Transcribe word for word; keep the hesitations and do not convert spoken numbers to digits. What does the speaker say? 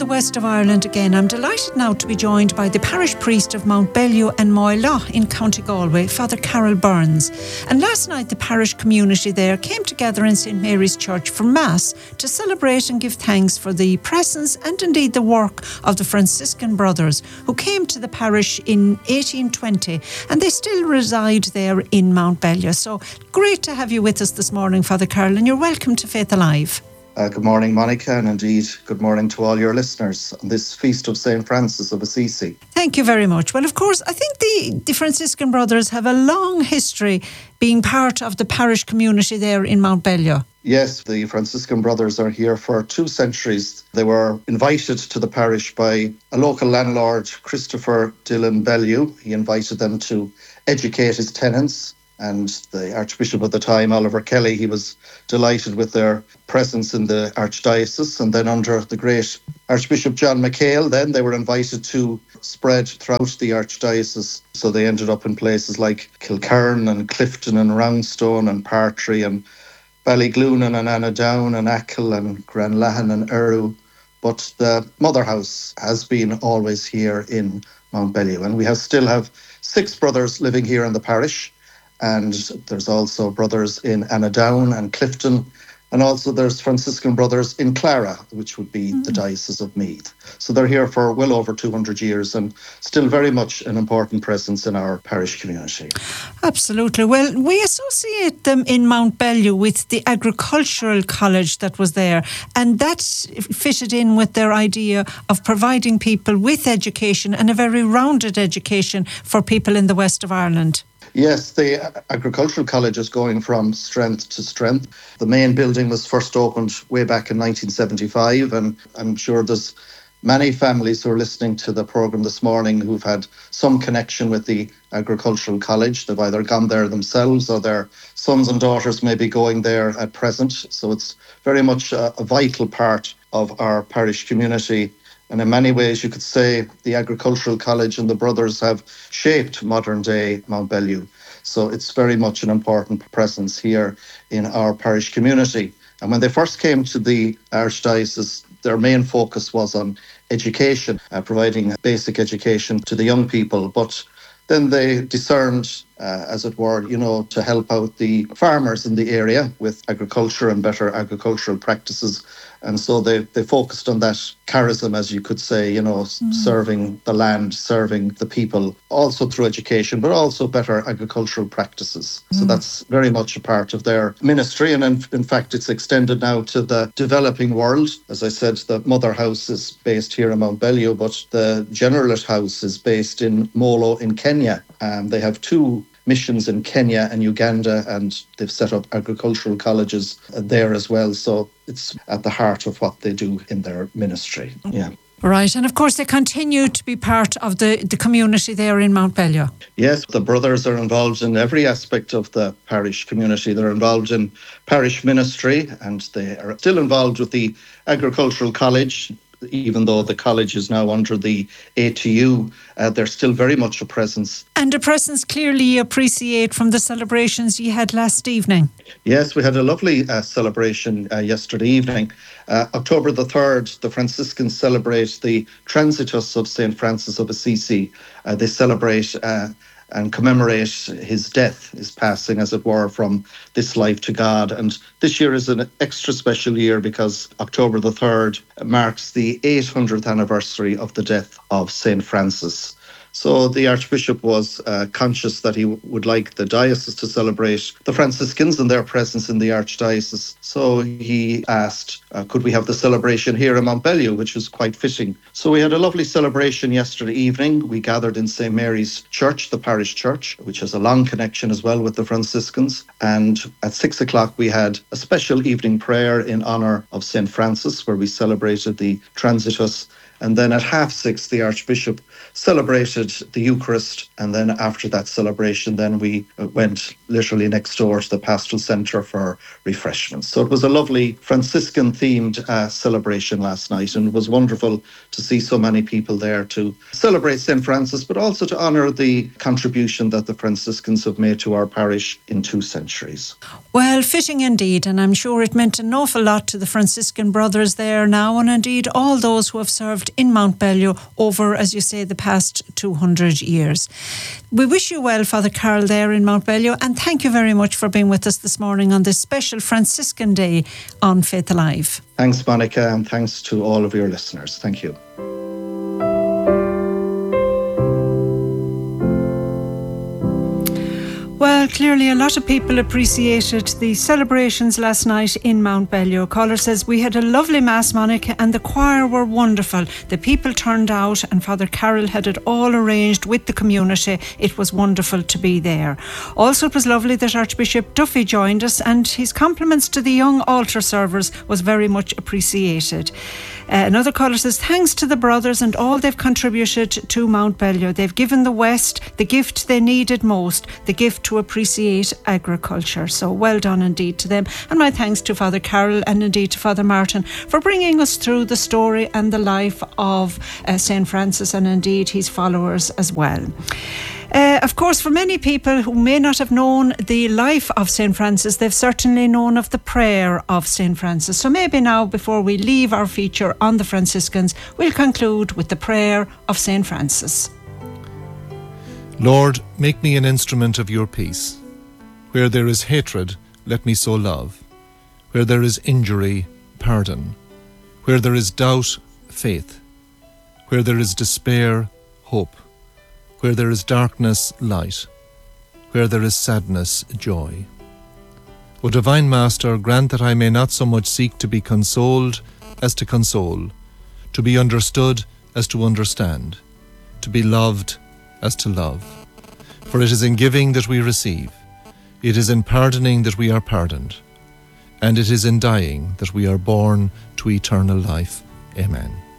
the west of Ireland again. I'm delighted now to be joined by the parish priest of Mount Bellew and Moylaw in County Galway, Father Carol Burns. And last night the parish community there came together in St Mary's Church for Mass to celebrate and give thanks for the presence and indeed the work of the Franciscan brothers who came to the parish in eighteen twenty, and they still reside there in Mount Bellew. So great to have you with us this morning, Father Carol, and you're welcome to Faith Alive. Uh, good morning, Monica, and indeed good morning to all your listeners on this feast of Saint Francis of Assisi. Thank you very much. Well, of course, I think the, the Franciscan brothers have a long history being part of the parish community there in Mount Bellew. Yes, the Franciscan brothers are here for two centuries. They were invited to the parish by a local landlord, Christopher Dillon Bellew. He invited them to educate his tenants. And the Archbishop at the time, Oliver Kelly, he was delighted with their presence in the Archdiocese. And then under the great Archbishop John McHale, then they were invited to spread throughout the Archdiocese. So they ended up in places like Kilkerran and Clifton and Roundstone and Partry and Ballyglunan and Anadown and Achill and Granlahan and Errow. But the mother house has been always here in Mount Bellew. And we have still have six brothers living here in the parish. And there's also brothers in Anadown and Clifton. And also there's Franciscan brothers in Clara, which would be mm. the Diocese of Meath. So they're here for well over two hundred years and still very much an important presence in our parish community. Absolutely. Well, we associate them in Mount Bellew with the agricultural college that was there. And that fitted in with their idea of providing people with education and a very rounded education for people in the west of Ireland. Yes, the Agricultural College is going from strength to strength. The main building was first opened way back in nineteen seventy-five, and I'm sure there's many families who are listening to the programme this morning who've had some connection with the Agricultural College. They've either gone there themselves or their sons and daughters may be going there at present. So it's very much a, a vital part of our parish community. And in many ways, you could say the Agricultural College and the brothers have shaped modern-day Mount Bellew. So it's very much an important presence here in our parish community. And when they first came to the Archdiocese, their main focus was on education, uh, providing basic education to the young people. But then they discerned, uh, as it were, you know, to help out the farmers in the area with agriculture and better agricultural practices. And so they, they focused on that charism, as you could say, you know, mm. serving the land, serving the people, also through education, but also better agricultural practices. Mm. So that's very much a part of their ministry. And in, in fact, it's extended now to the developing world. As I said, the mother house is based here in Mount Bellew, but the Generalate House is based in Molo in Kenya. Um, they have two missions in Kenya and Uganda, and they've set up agricultural colleges there as well. So it's at the heart of what they do in their ministry. Yeah. Right, and of course they continue to be part of the, the community there in Mount Bellew. Yes, the brothers are involved in every aspect of the parish community. They're involved in parish ministry, and they are still involved with the Agricultural College. Even though the college is now under the A T U, uh, there's still very much a presence. And a presence clearly you appreciate from the celebrations you had last evening. Yes, we had a lovely uh, celebration uh, yesterday evening. Uh, October the third, the Franciscans celebrate the Transitus of Saint Francis of Assisi. Uh, they celebrate uh, and commemorate his death, his passing, as it were, from this life to God. And this year is an extra special year because October the third marks the eight hundredth anniversary of the death of Saint Francis. So the Archbishop was uh, conscious that he w- would like the diocese to celebrate the Franciscans and their presence in the Archdiocese. So he asked, uh, could we have the celebration here in Mount Bellew, which was quite fitting. So we had a lovely celebration yesterday evening. We gathered in St Mary's Church, the parish church, which has a long connection as well with the Franciscans. And at six o'clock, we had a special evening prayer in honour of Saint Francis, where we celebrated the Transitus And then at half six, the Archbishop celebrated the Eucharist. And then after that celebration, then we went literally next door to the Pastoral Centre for refreshments. So it was a lovely Franciscan-themed uh, celebration last night, and it was wonderful to see so many people there to celebrate Saint Francis, but also to honour the contribution that the Franciscans have made to our parish in two centuries. Well, fitting indeed, and I'm sure it meant an awful lot to the Franciscan brothers there now, and indeed all those who have served in Mountbellew over, as you say, the past two hundred years. We wish you well, Father Carol, there in Mountbellew, and thank you very much for being with us this morning on this special Franciscan Day on Faith Alive. Thanks, Monica, and thanks to all of your listeners. Thank you. Well, clearly a lot of people appreciated the celebrations last night in Mountbellew. Caller says, we had a lovely Mass, Monica, and the choir were wonderful. The people turned out and Father Carol had it all arranged with the community. It was wonderful to be there. Also, it was lovely that Archbishop Duffy joined us, and his compliments to the young altar servers was very much appreciated. Uh, another caller says, thanks to the brothers and all they've contributed to Mountbellew. They've given the West the gift they needed most, the gift to appreciate agriculture. So well done indeed to them. And my thanks to Father Carol and indeed to Father Martin for bringing us through the story and the life of uh, Saint Francis and indeed his followers as well. Uh, of course, for many people who may not have known the life of Saint Francis, they've certainly known of the prayer of Saint Francis. So maybe now, before we leave our feature on the Franciscans, we'll conclude with the prayer of Saint Francis. Lord, make me an instrument of your peace. Where there is hatred, let me sow love. Where there is injury, pardon. Where there is doubt, faith. Where there is despair, hope. Where there is darkness, light. Where there is sadness, joy. O Divine Master, grant that I may not so much seek to be consoled as to console, to be understood as to understand, to be loved as to love. For it is in giving that we receive, it is in pardoning that we are pardoned, and it is in dying that we are born to eternal life. Amen.